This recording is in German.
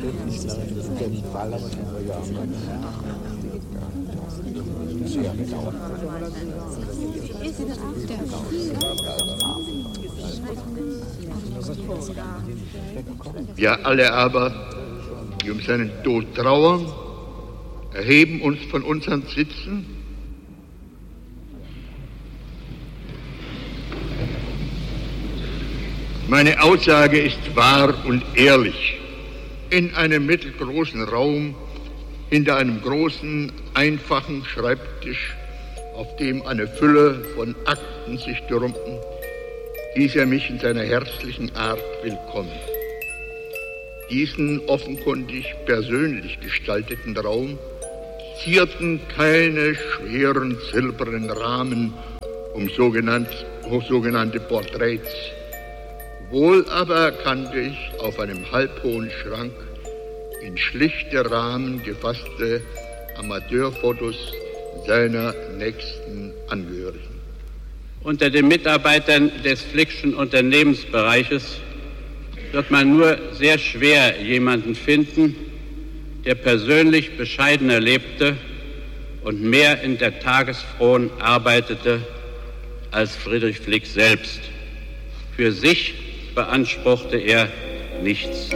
Wir alle aber, die um seinen Tod trauern, erheben uns von unseren Sitzen Meine Aussage ist wahr und ehrlich. In einem mittelgroßen Raum, hinter einem großen, einfachen Schreibtisch, auf dem eine Fülle von Akten sich türmten, hieß er mich in seiner herzlichen Art willkommen. Diesen offenkundig persönlich gestalteten Raum zierten keine schweren silbernen Rahmen um sogenannte Porträts. Wohl aber erkannte ich auf einem halbhohen Schrank in schlichte Rahmen gefasste Amateurfotos seiner nächsten Angehörigen. Unter den Mitarbeitern des Flickschen Unternehmensbereiches wird man nur sehr schwer jemanden finden, der persönlich bescheidener lebte und mehr in der Tagesfron arbeitete als Friedrich Flick selbst. Für sich beanspruchte er nichts.